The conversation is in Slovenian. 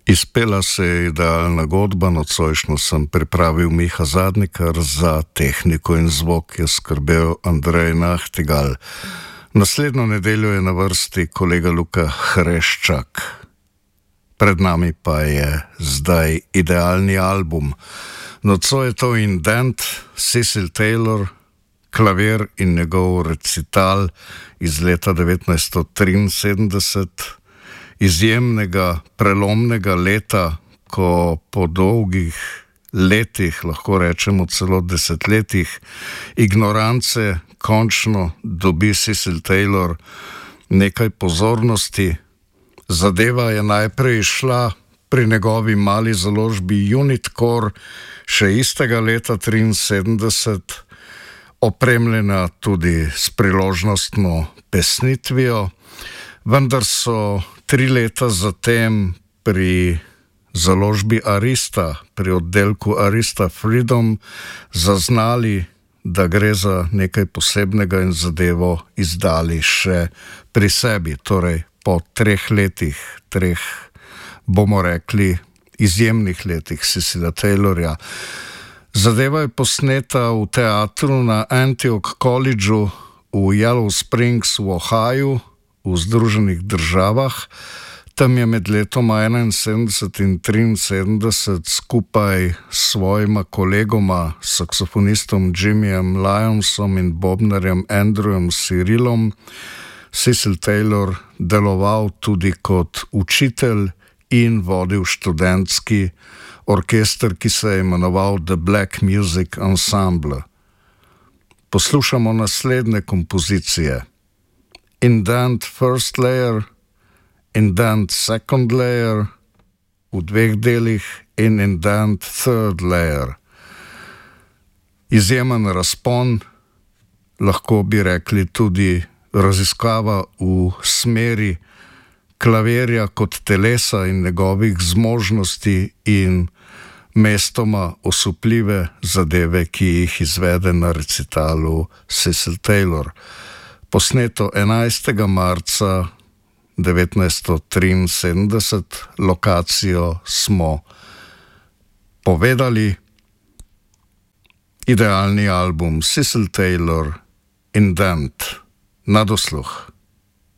Izpela se je idealna godba, nocojšnjo sem pripravil Miha Zadnikar, za tehniko in zvok je skrbel Andrej Nahtigal. Naslednjo nedeljo je na vrsti kolega Luka Hreščak. Pred nami pa je zdaj idealni album. Nocoj je to Indent, Cecil Taylor, klavir in njegov recital iz leta 1973, izjemnega, prelomnega leta, ko po dolgih letih, lahko rečemo celo desetletjih, ignorance končno dobi Cecil Taylor nekaj pozornosti. Zadeva je najprej šla pri njegovi mali založbi Unitcore, še istega leta 1973, opremljena tudi s priložnostno pesnitvijo, vendar so 3 leta zatem pri založbi Arista, pri oddelku Arista Freedom, zaznali, da gre za nekaj posebnega in zadevo izdali še pri sebi. Torej, po 3 letih, bomo rekli, izjemnih letih Cecila Taylorja. Zadeva je posneta v teatru na Antioch Collegeu v Yellow Springs v Ohiju, v Združenih državah. Tam je med letoma 71 in 73 skupaj s svojima kolegoma, saksofonistom Jimmyjem Lyonsom in bobnarjem Andrewjem Cyrilom, Cecil Taylor deloval tudi kot učitelj in vodil študentski orkester, ki se je imenoval The Black Music Ensemble. Poslušamo naslednje kompozicije: Indent First Layer, Indent Second Layer v 2 delih in Indent Third Layer. Izjemen razpon, lahko bi rekli tudi raziskava v smeri klavirja kot telesa in njegovih zmožnosti in mestoma osupljive zadeve, ki jih izvede na recitalu Cecil Taylor. Posneto 11. marca 1973, lokacijo smo povedali. Idealni album Cecil Taylor, Indent. Na dosluh.